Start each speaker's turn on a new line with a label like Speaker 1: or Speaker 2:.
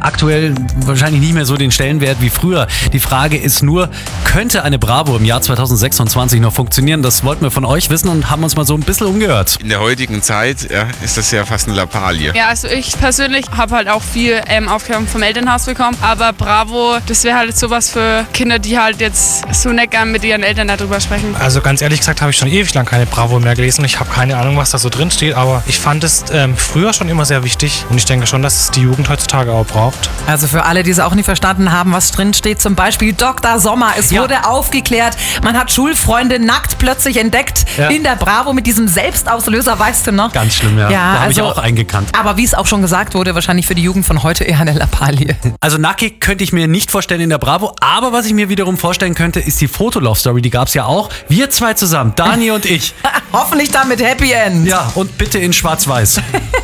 Speaker 1: aktuell wahrscheinlich nicht mehr so den Stellenwert wie früher. Die Frage ist nur, könnte eine Bravo im Jahr 2026 noch funktionieren? Das wollten wir von euch wissen und haben uns mal so ein bisschen umgehört.
Speaker 2: In der heutigen Zeit ist das ja fast eine Lappalie.
Speaker 3: Ja, also ich persönlich habe halt auch viel Aufklärung vom Elternhaus bekommen, aber Bravo, das wäre halt sowas für Kinder, die halt jetzt so nicht gern mit ihren Eltern darüber sprechen.
Speaker 4: Also ganz ehrlich gesagt habe ich schon ewig lang keine Bravo mehr gelesen. Ich habe keine Ahnung, was da so drin steht, aber ich fand es früher schon immer sehr wichtig und ich denke schon, dass es die Jugend heutzutage auch braucht.
Speaker 5: Also für alle, die es auch nie verstanden haben, was drin steht, zum Beispiel Dr. Sommer. Es wurde aufgeklärt, man hat Schulfreunde nackt plötzlich entdeckt in der Bravo mit diesem Selbstauslöser, weißt du noch?
Speaker 1: Ganz schlimm, ja. Da habe ich auch eingekannt.
Speaker 5: Aber wie es auch schon gesagt wurde, wahrscheinlich für die Jugend von heute eher eine Lappalie.
Speaker 1: Also nackig könnte ich mir nicht vorstellen in der Bravo, aber was ich mir wiederum vorstellen könnte, ist die Fotolove-Story, die gab es ja auch. Wir zwei zusammen, Dani und ich.
Speaker 5: Hoffentlich dann mit Happy End.
Speaker 1: Ja, und bitte in schwarz-weiß.